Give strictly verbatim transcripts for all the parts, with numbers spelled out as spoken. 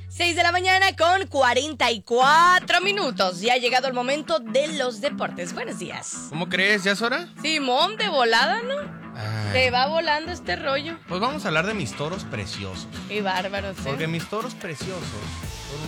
seis de la mañana con cuarenta y cuatro minutos. Ya ha llegado el momento de los deportes. Buenos días. ¿Cómo crees? ¿Ya es hora? Simón, de volada, ¿no? Ay. Se va volando este rollo. Pues vamos a hablar de mis toros preciosos. Qué bárbaro, ¿sí? Porque mis toros preciosos son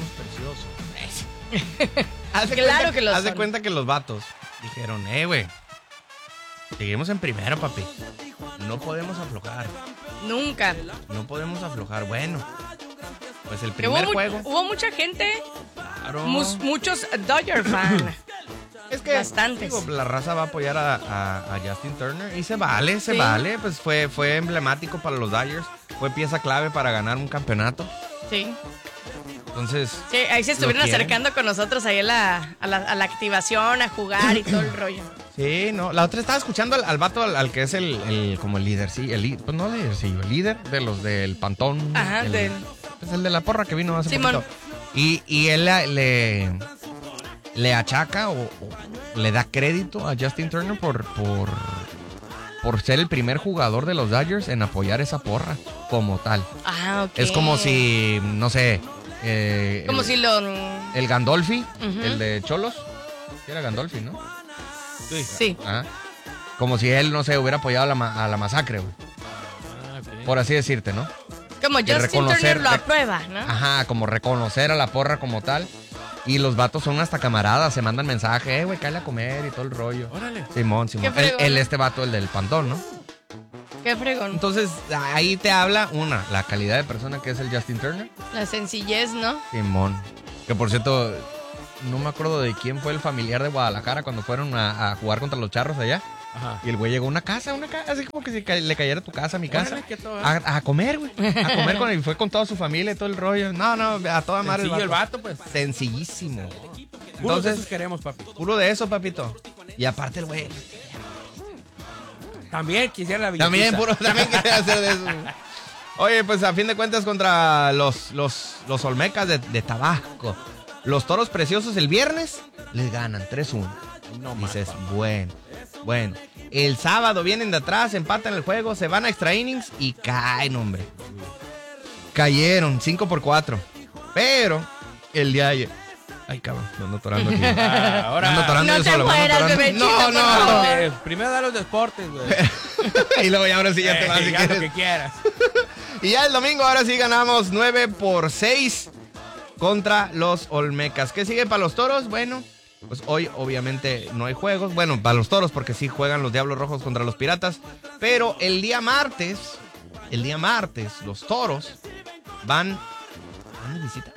unos preciosos. haz de Claro cuenta, que lo Haz de son. cuenta que los vatos dijeron, eh, güey, seguimos en primero, papi. No podemos aflojar. Nunca. No podemos aflojar. Bueno, pues el Que hubo, primer mu- juego. hubo mucha gente, Claro. mus- muchos Dodger fan. Es que Bastantes. digo, la raza va a apoyar a, a- a Justin Turner y se vale, se Sí. vale. Pues fue, fue emblemático para los Dodgers. Fue pieza clave para ganar un campeonato. Sí. Entonces, Sí, ahí se estuvieron ¿Lo quieren? acercando con nosotros ahí a la, a, la, a la activación, a jugar y todo el rollo. sí, no. La otra estaba escuchando al, al vato, al, al que es el, el como el líder, sí, el, li- pues no líder, sí, el líder de los del Pantón. Ajá, el, del- pues el de la porra que vino hace Simón. poquito. Y, y él la- le, le achaca o, o le da crédito a Justin Turner por, por, por ser el primer jugador de los Dodgers en apoyar esa porra como tal. Ah, ok. Es como si, no sé... eh, Como el, si lo... el Gandolfi, Ujú. el de Cholos. Sí, era Gandolfi, ¿no? Sí. Ajá. Como si él, no sé, hubiera apoyado a la, ma- a la masacre, güey. Por así decirte, ¿no? Como de Justin reconocer- Turner lo rec- aprueba, ¿no? Ajá, como reconocer a la porra como tal. Y los vatos son hasta camaradas, se mandan mensaje, eh, güey, cállate a comer y todo el rollo. Órale. Simón, Simón. Qué El, fregón. el este vato, el del Pantón, ¿no? Qué fregón. Entonces, ahí te habla, una, la calidad de persona que es el Justin Turner. La sencillez, ¿no? Simón. Que por cierto, no me acuerdo de quién fue el familiar de Guadalajara cuando fueron a, a jugar contra los Charros allá. Ajá. Y el güey llegó a una casa, una casa, así como que si ca- le cayera a tu casa, a mi casa. Órale, qué todo. A, a comer, güey. A comer con él. Fue con toda su familia y todo el rollo. No, no, a toda madre. Sencillo el vato, pues. Sencillísimo. Puros de Entonces, esos queremos, papi. puro de eso, papito. Y aparte el güey. También quisiera la billetiza. También, puro, también quería hacer de eso. Oye, pues a fin de cuentas contra los, los, los Olmecas de, de Tabasco. Los Toros Preciosos el viernes les ganan tres uno. No Dices, bueno, bueno. El sábado vienen de atrás, empatan el juego, se van a extra innings y caen, hombre. Cayeron, cinco por cuatro. Pero el día de ayer... Ay, cabrón, me ando atorando aquí. Ah, ahora. Me ando atorando No yo te solo, me ando mueras, atorando. bebechito, No, por no, favor. no. Eh, primero da los deportes, güey. Y luego ya ahora sí ya te vas Eh, si ya lo quieres. que quieras. Y ya el domingo ahora sí ganamos nueve por seis contra los Olmecas. ¿Qué sigue para los Toros? Bueno, pues hoy obviamente no hay juegos. Bueno, para los Toros porque sí juegan los Diablos Rojos contra los Piratas. Pero el día martes, el día martes, los Toros van... ¿Van de visita?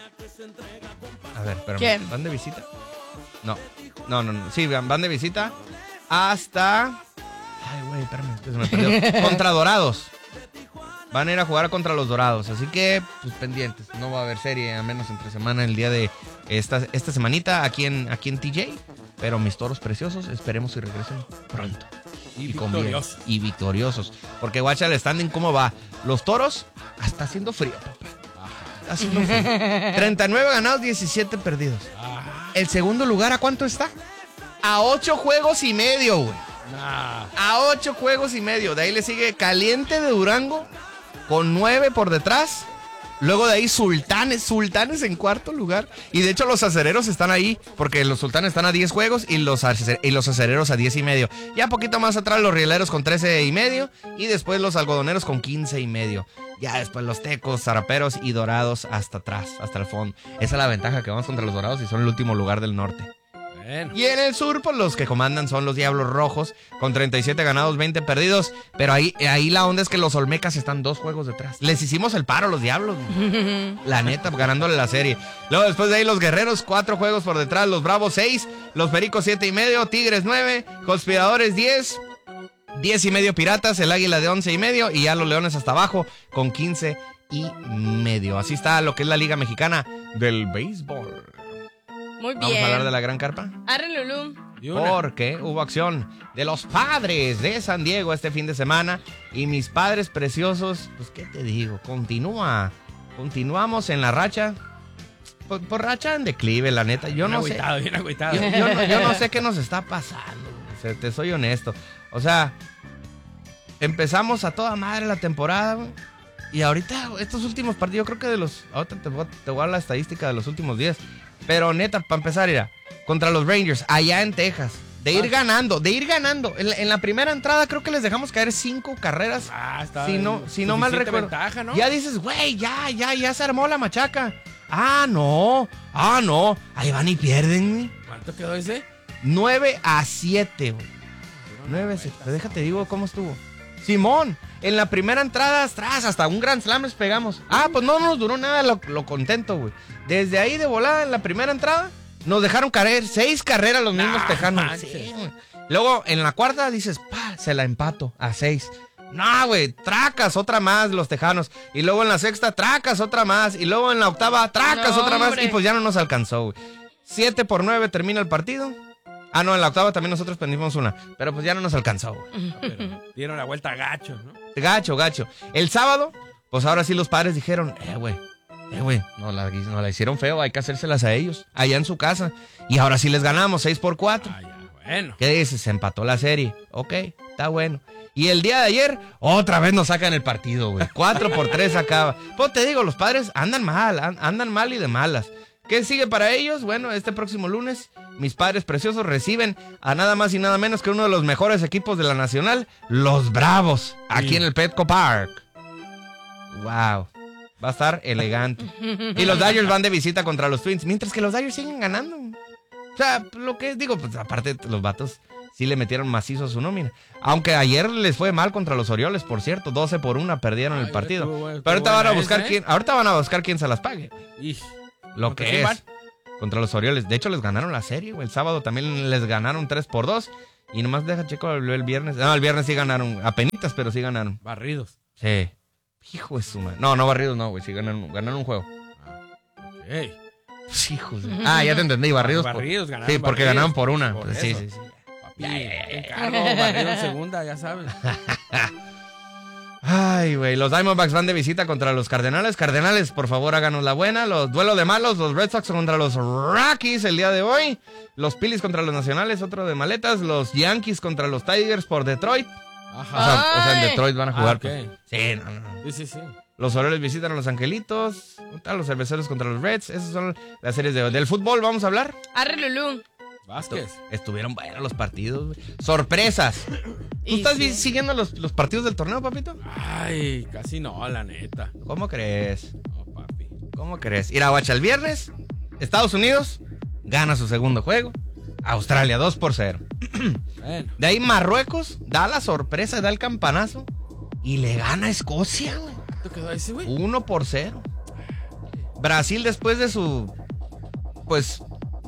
A ver, espérame. ¿Quién? ¿Van de visita? No, no, no, no. Sí, van van de visita hasta... Ay, güey, espérame, es que se me perdió. Contra Dorados. Van a ir a jugar contra los Dorados. Así que, pues pendientes. No va a haber serie, a menos entre semana, el día de esta, esta semanita aquí en, aquí en T J. Pero mis Toros preciosos, esperemos que regresen pronto. Y con bien. victoriosos. Y victoriosos. Porque guacha el standing, ¿cómo va? Los Toros, hasta haciendo frío, papá. Está haciendo frío. treinta y nueve ganados, diecisiete perdidos. Ah, El segundo lugar, ¿a cuánto está? A ocho juegos y medio, güey. nah. A ocho juegos y medio. De ahí le sigue Caliente de Durango con nueve por detrás. Luego de ahí Sultanes, Sultanes en cuarto lugar. Y de hecho los acereros están ahí porque los Sultanes están a diez juegos y los, acer- y los acereros a diez y medio. Ya poquito más atrás los rieleros con trece y medio y después los algodoneros con quince y medio. Ya después los tecos, zaraperos y dorados hasta atrás, hasta el fondo. Esa es la ventaja que vamos contra los dorados y son el último lugar del norte. Bueno. Y en el sur, pues los que comandan son los Diablos Rojos, con treinta y siete ganados, veinte perdidos. Pero ahí, ahí la onda es que los Olmecas están dos juegos detrás. Les hicimos el paro a los Diablos, güey. La neta, ganándole la serie. Luego después de ahí los Guerreros, cuatro juegos por detrás. Los Bravos, seis. Los Pericos, siete y medio. Tigres, nueve. Conspiradores, diez. Diez y medio Piratas. El Águila de once y medio. Y ya los Leones hasta abajo, con quince y medio. Así está lo que es la Liga Mexicana del Béisbol. Muy bien. Vamos a hablar de la Gran Carpa. Arre, Lulú. Y una. Porque hubo acción de los Padres de San Diego este fin de semana. Y mis Padres preciosos, pues qué te digo, continúa. Continuamos en la racha. Por, por racha en declive, la neta. Yo Bien no sé. agüitado, bien agüitado. Yo, yo no, yo no sé qué nos está pasando. O sea, te soy honesto. O sea, empezamos a toda madre la temporada, güey. Y ahorita, estos últimos partidos, creo que de los... Ahorita te voy, a, te voy a dar la estadística de los últimos días. Pero neta, para empezar, mira, contra los Rangers, allá en Texas, de ir ganando, de ir ganando. En la, en la primera entrada creo que les dejamos caer cinco carreras. Ah, está Si no, si no mal recuerdo. Ventaja, ¿no? Ya dices, güey, ya, ya, ya se armó la machaca. Ah, no, ah, no. Ahí van y pierden, güey. ¿Cuánto quedó ese? nueve a siete, güey. nueve a siete. Déjate digo cómo estuvo. Simón, en la primera entrada, atrás, hasta un Grand Slam les pegamos. Ah, pues no nos duró nada lo, lo contento, güey. Desde ahí de volada, en la primera entrada, nos dejaron caer seis carreras los mismos Ah, tejanos. manches. Sí, güey. Luego, en la cuarta, dices, pa, se la empato a seis. No, güey, tracas otra más los tejanos. Y luego en la sexta, tracas otra más. Y luego en la octava, tracas No, otra más. hombre. Y pues ya no nos alcanzó, güey. Siete por nueve termina el partido. Ah, no, en la octava también nosotros perdimos una. Pero pues ya no nos alcanzó, güey. No, pero dieron la vuelta a gacho, ¿no? Gacho, gacho. El sábado, pues ahora sí los padres dijeron, eh, güey, eh, güey, no la, no la hicieron feo, hay que hacérselas a ellos, allá en su casa. Y ahora sí les ganamos, seis por cuatro. Ah, ya, bueno. ¿Qué dices? Se empató la serie. Ok, está bueno. Y el día de ayer, otra vez nos sacan el partido, güey. cuatro por tres acaba. Pues te digo, los padres andan mal, an- andan mal y de malas. ¿Qué sigue para ellos? Bueno, este próximo lunes, mis padres preciosos reciben a nada más y nada menos que uno de los mejores equipos de la Nacional, los Bravos, aquí Sí. en el Petco Park. Wow. Va a estar elegante. Y los Dodgers van de visita contra los Twins, mientras que los Dodgers siguen ganando. O sea, lo que digo, pues aparte los vatos sí le metieron macizo a su nómina. Aunque ayer les fue mal contra los Orioles, por cierto, doce por una perdieron Ay, el partido. estuvo bueno, Pero ahorita estuvo van a buena buscar esa, ¿eh? quién, ahorita van a buscar quién se las pague. Ish. Lo ¿Contra que quién es. van? Contra los Orioles. De hecho, les ganaron la serie, güey. El sábado también les ganaron tres por dos. Y nomás deja checo el, el viernes. No, el viernes sí ganaron. Apenitas, pero sí ganaron. Barridos. Sí. Hijo de su madre. No, no barridos, no, güey. Sí ganaron, ganaron un juego. Ey. Pues, hijos de- Ah, ya te entendí. Barridos. por- Barridos, ganaron. Sí, porque barridos. ganaron por una. Por Pues, sí, eso. sí, sí. Papi, encargo, barrido en segunda, ya sabes. Ay, güey. Los Diamondbacks van de visita contra los Cardenales. Cardenales, por favor, háganos la buena. Los duelos de malos. Los Red Sox contra los Rockies el día de hoy. Los Phillies contra los Nacionales, otro de maletas. Los Yankees contra los Tigers por Detroit. O Ajá. sea, o sea, en Ay. Detroit van a jugar. Ah, ok. pues. Sí, no, no, no. Sí, sí, sí. Los Orioles visitan a los Angelitos. ¿Dónde Los Cerveceros contra los Reds. Esas son las series de hoy. Del fútbol vamos a hablar. Arre, Lulú. Vázquez. Estuvieron buenos los partidos, güey. Sorpresas. ¿Tú Y estás sí. vi- siguiendo los, los partidos del torneo, papito? Ay, casi no, la neta. ¿Cómo crees? No, papi. ¿Cómo crees? Ir a Guacha el viernes. Estados Unidos gana su segundo juego. Australia dos por cero. Bueno. De ahí Marruecos da la sorpresa, da el campanazo y le gana a Escocia, güey. ¿Cuánto quedó ese, güey? uno por cero. Brasil después de su, pues,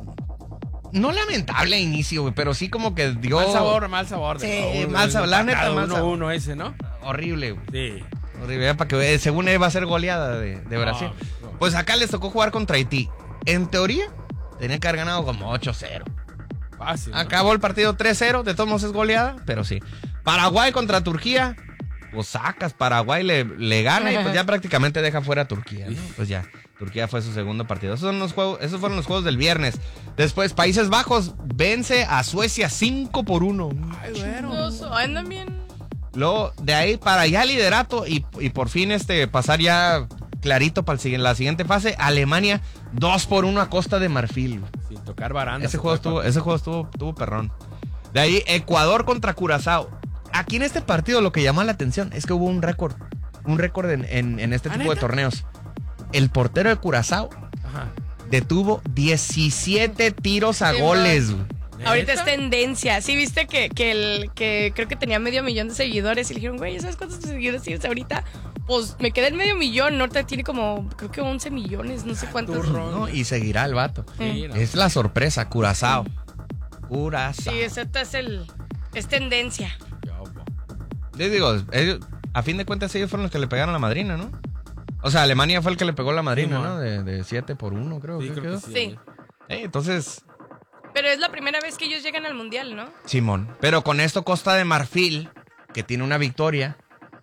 no lamentable inicio, güey, pero sí como que dio... Mal sabor, mal sabor. de Sí, todo, mal sabor, la neta, empatado, mal uno, sabor. uno ese, ¿no? Horrible, güey. Sí. Horrible, para que vea, según él va a ser goleada de, de Brasil. No, no. Pues acá les tocó jugar contra Haití. En teoría, tenía que haber ganado como ocho cero. Fácil. ¿no? Acabó el partido tres cero, de todos modos es goleada, pero sí. Paraguay contra Turquía, pues sacas, Paraguay le, le gana y pues ya prácticamente deja fuera a Turquía, ¿no? Pues ya, Turquía fue su segundo partido. Esos, son los juegos, esos fueron los juegos del viernes. Después, Países Bajos vence a Suecia cinco por uno. Ay, bueno. Los- andan bien. Luego, de ahí para ya liderato y, y por fin este pasar ya clarito para el siguiente- la siguiente fase, Alemania dos por uno a Costa de Marfil. güey. Sin tocar baranda. Ese juego estuvo, ese juego estuvo, estuvo perrón. De ahí, Ecuador contra Curazao. Aquí en este partido lo que llama la atención es que hubo un récord. Un récord en, en- en este ¿Ah, tipo de neta? torneos. El portero de Curazao Ajá. detuvo diecisiete tiros a Sí, goles. güey. Ahorita es ¿Neta? tendencia. Sí, viste que, que, el, que creo que tenía medio millón de seguidores y le dijeron, güey, ¿sabes cuántos seguidores tienes ahorita? Pues me quedé en medio millón. Ahorita tiene como, creo que once millones, no sé cuántos. turro. ¿No? Y seguirá el vato. Sí, no. Es la sorpresa, Curazao. Curazao. Sí, exacto, es el. Es tendencia. Yo, bo. Les digo, ellos- a fin de cuentas ellos fueron los que le pegaron a la madrina, ¿no? O sea, Alemania fue el que le pegó a la madrina, Sí, ¿no? man. De, de siete por uno, creo. Sí, que creo quedó. que sí. Sí. Eh, entonces, Pero es la primera vez que ellos llegan al mundial, ¿no? Simón. Pero con esto Costa de Marfil, que tiene una victoria.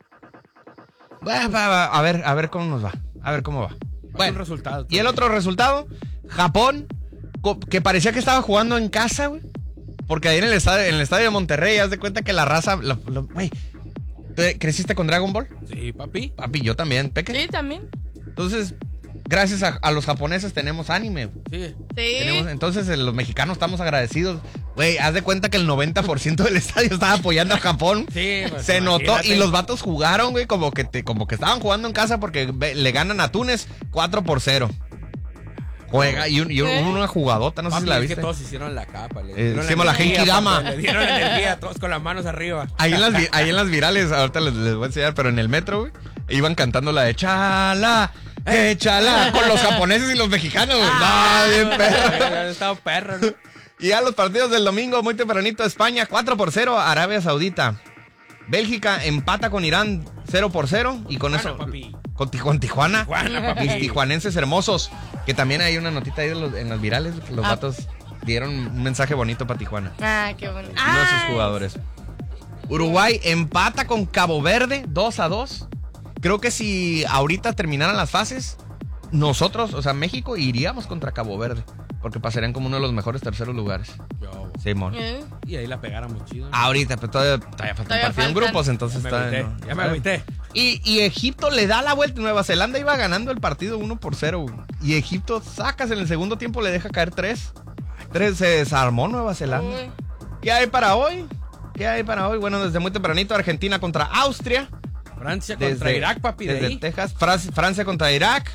Va, va, va, a ver, a ver cómo nos va. A ver cómo va. Un Bueno, resultado. y el otro resultado, Japón, co- que parecía que estaba jugando en casa, güey. Porque ahí en el estadio, en el estadio de Monterrey, haz de cuenta que la raza, la- la- güey, ¿Tú creciste con Dragon Ball? Sí, papi. Papi, yo también, Peque. Sí, también. Entonces, gracias a, a los japoneses tenemos anime. Sí. Sí. Tenemos, entonces, eh, los mexicanos estamos agradecidos. Güey, haz de cuenta que el noventa por ciento del estadio estaba apoyando a Japón. Sí, pues, Se notó. imagínate. Y los vatos jugaron, güey, como que, te, como que estaban jugando en casa porque ve- le ganan a Túnez cuatro por cero. Juega y, un- y un- ¿Eh? una jugadota, no sé Papi, si la es viste. que todos hicieron la capa. Le Eh, dieron hicimos la energía, Genki Dama. papi, Le dieron energía, todos con las manos arriba. Ahí en las, vi- ahí en las virales, ahorita les, les voy a enseñar, pero en el metro, güey, iban cantando la de Chala, échala, con los japoneses y los mexicanos, güey. Ah, No, bien perro. Han estado perros, ¿no? Y a los partidos del domingo, muy tempranito, España cuatro por cero, Arabia Saudita. Bélgica empata con Irán cero por cero. Y con Tijuana, eso, papi. con, Ti- con Tijuana. Tijuana, papi. Mis tijuanenses hermosos. Que también hay una notita ahí de los- en las virales, que los Ah. vatos dieron un mensaje bonito para Tijuana. Ah, qué bonito. Uno de sus Ay. jugadores. Uruguay empata con Cabo Verde dos a dos. Creo que si ahorita terminaran las fases, nosotros, o sea, México, iríamos contra Cabo Verde. Porque pasarían como uno de los mejores terceros lugares. Yo. Simón. ¿Eh? Y ahí la pegáramos chido. Ahorita, pero todavía, todavía falta un Todavía partido en faltan. grupos, entonces Ya me está. agüité, no, ya me no. agüité. Y, y Egipto le da la vuelta. Nueva Zelanda iba ganando el partido uno por cero. Y Egipto sacas en el segundo tiempo, le deja caer tres. Tres, se desarmó Nueva Zelanda. Uy. ¿Qué hay para hoy? ¿Qué hay para hoy? Bueno, desde muy tempranito, Argentina contra Austria. Francia contra Desde, Irak, papi, de desde ahí. Texas. Fran- Francia contra Irak.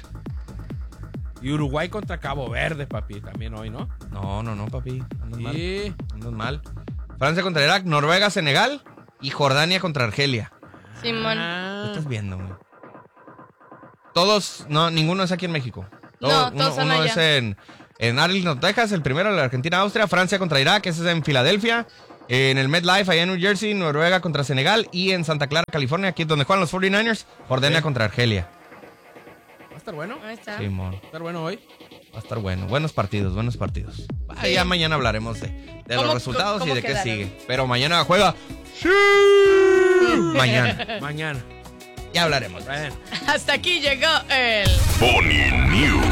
Y Uruguay contra Cabo Verde, papi, también hoy, ¿no? No, no, no, papi. Andas mal. Sí. Andas mal. Francia contra Irak, Noruega, Senegal y Jordania contra Argelia. Simón. ¿Qué Ah. estás viendo, güey? Todos, no, ninguno es aquí en México. No, Todo- todos uno son uno allá. es en, en Arlington, Texas, el primero, la Argentina, Austria, Francia contra Irak, ese es en Filadelfia. En el MetLife, allá en New Jersey, Noruega contra Senegal. Y en Santa Clara, California, aquí es donde juegan los cuarenta y nueve ers, Jordania Sí. contra Argelia. Va a estar bueno. Ahí está. Simón. Va a estar bueno hoy. Va a estar bueno. Buenos partidos, buenos partidos. Ah, Sí. ya mañana hablaremos de, de los ¿Cómo- resultados y cómo de qué quedaron? sigue. Pero mañana juega. ¡Sí! Mañana. Mañana. Ya hablaremos. Bueno. Hasta aquí llegó el... Pony News.